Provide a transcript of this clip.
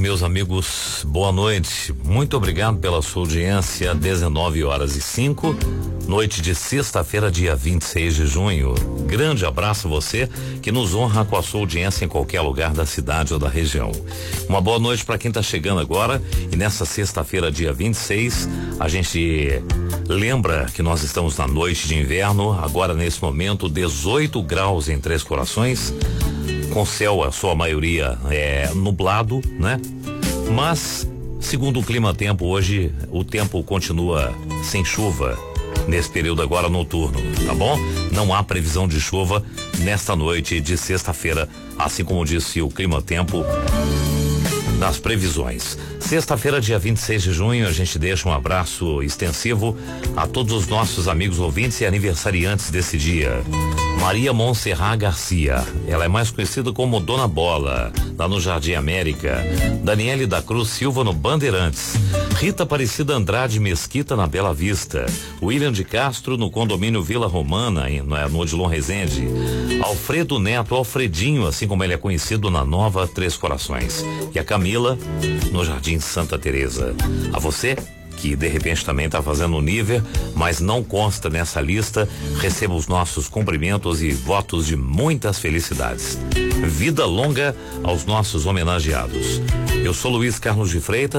meus amigos, boa noite. Muito obrigado pela sua audiência. 19h05, noite de sexta-feira, dia 26 de junho. Grande abraço a você que nos honra com a sua audiência em qualquer lugar da cidade ou da região. Uma boa noite para quem está chegando agora. E nessa sexta-feira, dia 26, a gente lembra que nós estamos na noite de inverno. Agora, nesse momento, 18 graus em Três Corações. Com céu, a sua maioria é nublado, né? Mas, segundo o clima-tempo, hoje o tempo continua sem chuva nesse período agora noturno, tá bom? Não há previsão de chuva nesta noite de sexta-feira, assim como disse o clima-tempo nas previsões. Sexta-feira, dia 26 de junho, a gente deixa um abraço extensivo a todos os nossos amigos ouvintes e aniversariantes desse dia. Maria Montserrat Garcia, ela é mais conhecida como Dona Bola, lá no Jardim América. Daniele da Cruz Silva no Bandeirantes. Rita Aparecida Andrade Mesquita na Bela Vista. William de Castro no condomínio Vila Romana, no Odilon Rezende. Alfredo Neto, Alfredinho, assim como ele é conhecido na Nova Três Corações. E a Camila no Jardim Santa Teresa. A você que de repente também está fazendo o nível, mas não consta nessa lista, receba os nossos cumprimentos e votos de muitas felicidades. Vida longa aos nossos homenageados. Eu sou Luiz Carlos de Freitas.